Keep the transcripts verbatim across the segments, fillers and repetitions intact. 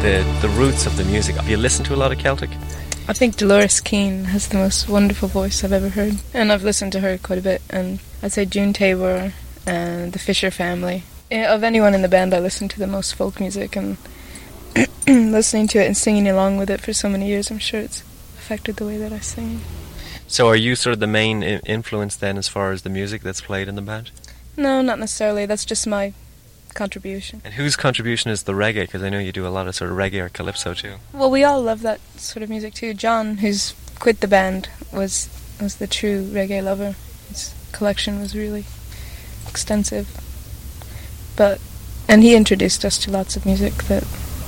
the, the roots of the music. Have you listened to a lot of Celtic? I think Dolores Keane has the most wonderful voice I've ever heard, and I've listened to her quite a bit. And I'd say June Tabor and the Fisher Family. Yeah, of anyone in the band, I listen to the most folk music, and listening to it and singing along with it for so many years, I'm sure it's affected the way that I sing. So are you sort of the main I- influence then as far as the music that's played in the band? No, not necessarily. That's just my contribution. And whose contribution is the reggae? Because I know you do a lot of sort of reggae or calypso too. Well, we all love that sort of music too. John, who's quit the band, was was the true reggae lover. His collection was really extensive. But and he introduced us to lots of music that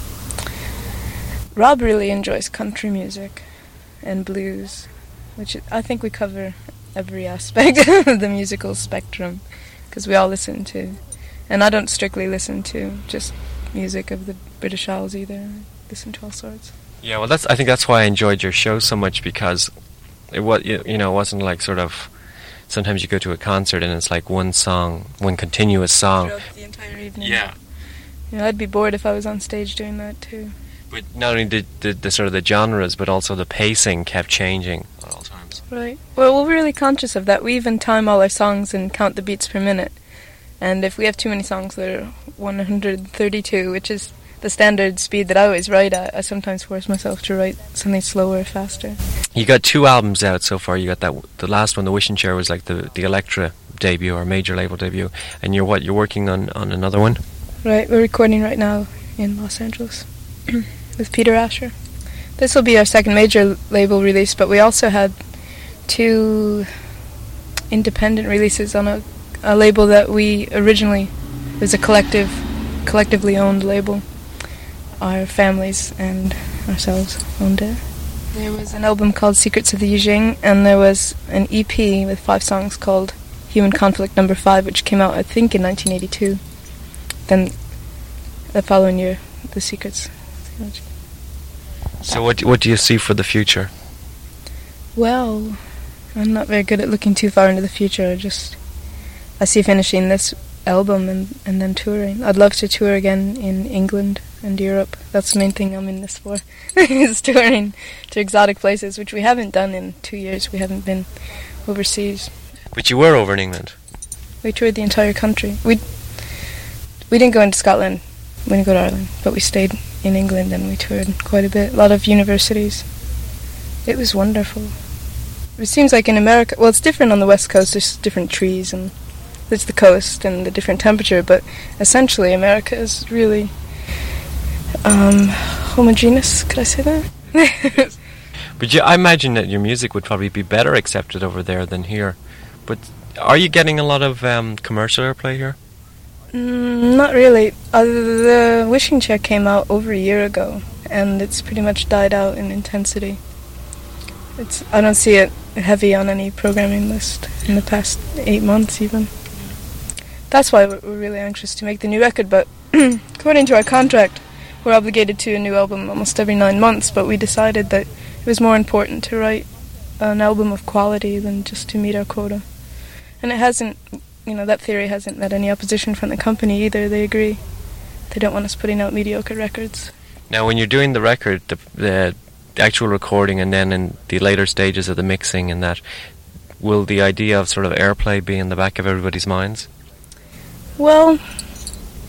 Rob really enjoys country music and blues, which I think we cover every aspect of the musical spectrum, because we all listen to, and I don't strictly listen to just music of the British Isles either. I listen to all sorts. Yeah, well, that's I think that's why I enjoyed your show so much, because it was you, you know it wasn't like sort of sometimes you go to a concert and it's like one song, one continuous song throughout the entire evening. Yeah. You know, I'd be bored if I was on stage doing that too. But not only did the, the sort of the genres, but also the pacing kept changing at all times. Right. Well, we're really conscious of that. We even time all our songs and count the beats per minute. And if we have too many songs that are one hundred thirty-two, which is the standard speed that I always write at, I sometimes force myself to write something slower or faster. You got two albums out so far. You got that the last one, The Wishing Chair, was like the the Elektra debut or major label debut, and you're what you're working on on another one. Right. We're recording right now in Los Angeles with Peter Asher. This will be our second major label release, but we also had two independent releases on a, a label that we originally it was a collective, collectively owned label. Our families and ourselves owned it. There was an album called Secrets of the Yijing, and there was an E P with five songs called Human Conflict Number Five, which came out, I think, in nineteen eighty-two. Then, the following year, The Secrets. So what what do you see for the future? Well, I'm not very good at looking too far into the future. I just I see finishing this album and, and then touring. I'd love to tour again in England and Europe. That's the main thing I'm in this for, is touring to exotic places, which we haven't done in two years. We haven't been overseas. But you were over in England. We toured the entire country. We we didn't go into Scotland. We didn't go to Ireland, but we stayed in England and we toured quite a bit. A lot of universities. It was wonderful. It seems like in America, well, it's different on the West Coast. There's different trees and there's the coast and the different temperature, but essentially America is really um, homogeneous. Could I say that? But you, I imagine that your music would probably be better accepted over there than here. But are you getting a lot of um, commercial airplay here? Mm, not really. Uh, the Wishing Chair came out over a year ago, and it's pretty much died out in intensity. It's I don't see it heavy on any programming list in the past eight months even. That's why we're, we're really anxious to make the new record, but according to our contract, we're obligated to a new album almost every nine months, but we decided that it was more important to write an album of quality than just to meet our quota. And it hasn't, you know, that theory hasn't met any opposition from the company either. They agree. They don't want us putting out mediocre records. Now, when you're doing the record, the, the actual recording and then in the later stages of the mixing and that, will the idea of sort of airplay be in the back of everybody's minds? Well,